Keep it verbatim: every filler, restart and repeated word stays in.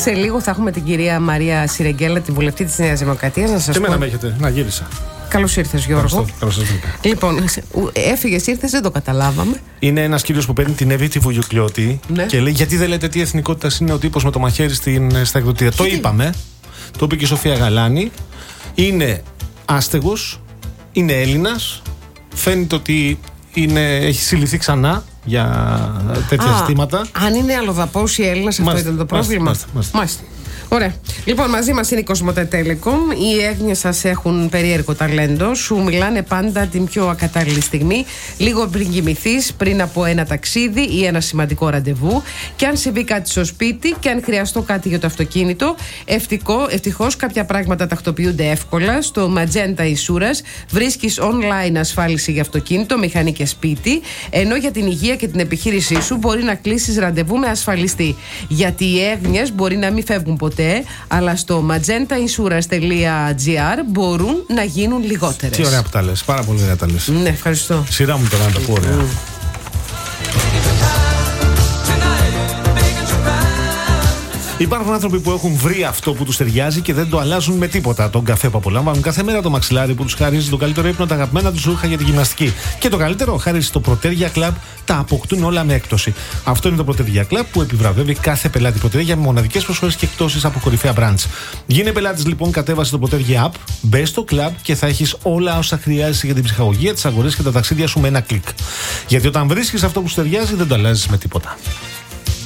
Σε λίγο θα έχουμε την κυρία Μαρία Σιρεγγέλα, τη βουλευτή της Νέας Δημοκρατίας. Να σας και πω... εμένα με έχετε, να γύρισα. Καλώς ήρθες, Γιώργο. Καλώς ήρθες. Λοιπόν, έφυγες, ήρθες, δεν το καταλάβαμε. Είναι ένας κύριος που παίρνει την Εύη τη Βουγιουκλιώτη, ναι, και λέει: γιατί δεν λέτε τι εθνικότητας είναι ο τύπος με το μαχαίρι στην, στα εκδοτήρια. Το είπαμε. Το είπε και η Σοφία Γαλάνη. Είναι άστεγος, είναι Έλληνας. Φαίνεται ότι είναι, έχει συλληφθεί ξανά για τέτοια ζητήματα. Αν είναι αλλοδαπός ή Έλληνας, αυτό ήταν το πρόβλημα. Μάλιστα, μάλιστα. Μάλιστα. Ωραία. Λοιπόν, μαζί μας είναι η Κοσμοτέ Telecom. Οι έγνοιες σας έχουν περίεργο ταλέντο. Σου μιλάνε πάντα την πιο ακατάλληλη στιγμή, λίγο πριν κοιμηθείς, πριν από ένα ταξίδι ή ένα σημαντικό ραντεβού. Και αν συμβεί κάτι στο σπίτι και αν χρειαστώ κάτι για το αυτοκίνητο, ευτυχώς κάποια πράγματα τακτοποιούνται εύκολα. Στο Magenta Insurance βρίσκεις online ασφάλιση για αυτοκίνητο, μηχανή και σπίτι, ενώ για την υγεία και την επιχείρησή σου μπορεί να κλείσεις ραντεβού με ασφαλιστή. Γιατί οι έγνοιες μπορεί να μην φεύγουν ποτέ, αλλά στο magenta insurance τελεία gr μπορούν να γίνουν λιγότερες. Τι ωραία που τα λες, πάρα πολύ ωραία τα λες. Ναι, ευχαριστώ. Σειρά μου τώρα να τα πω ωραία. Mm. Υπάρχουν άνθρωποι που έχουν βρει αυτό που τους ταιριάζει και δεν το αλλάζουν με τίποτα. Τον καφέ που απολαμβάνουν κάθε μέρα, το μαξιλάρι που τους χαρίζει το καλύτερο ύπνο, τα αγαπημένα τους ρούχα για τη γυμναστική. Και το καλύτερο, χάρη στο Protergia Club, τα αποκτούν όλα με έκπτωση. Αυτό είναι το Protergia Club που επιβραβεύει κάθε πελάτη Protergia με μοναδικές προσφορές και εκπτώσεις από κορυφαία brands. Γίνε πελάτης λοιπόν, κατέβασε το Protergia App, μπες στο club και θα έχεις όλα όσα χρειάζεσαι για την ψυχαγωγία, τις αγορές και τα ταξίδια σου με ένα κλικ. Γιατί όταν βρίσκεις αυτό που σου ταιριάζει, δεν το αλλάζεις με τίποτα.